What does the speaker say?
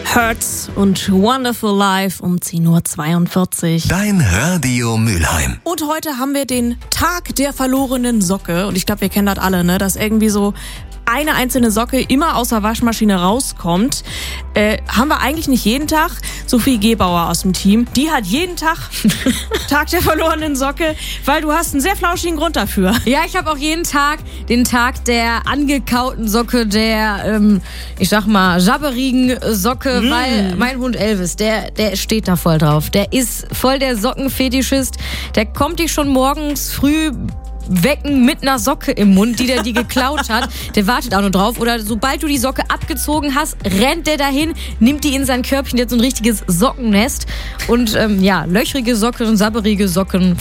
Hurts und Wonderful Life um 10.42 Uhr. Dein Radio Mülheim. Und heute haben wir den Tag der verlorenen Socke. Und ich glaube, wir kennen das alle, ne? Dass irgendwie so eine einzelne Socke immer aus der Waschmaschine rauskommt. Haben wir eigentlich nicht jeden Tag. Sophie Gebauer aus dem Team, die hat jeden Tag Tag der verlorenen Socke, weil du hast einen sehr flauschigen Grund dafür. Ja, ich habe auch jeden Tag den Tag der angekauten Socke, der, ich sag mal, jabberigen Socke, weil mein Hund Elvis, der steht da voll drauf. Der ist voll der Sockenfetischist. Der kommt dich schon morgens früh wecken mit einer Socke im Mund, die der dir geklaut hat. Der wartet auch nur drauf. Oder sobald du die Socke abgezogen hast, rennt der dahin, nimmt die in sein Körbchen, jetzt so ein richtiges Sockennest. Und löchrige Socken, sabberige Socken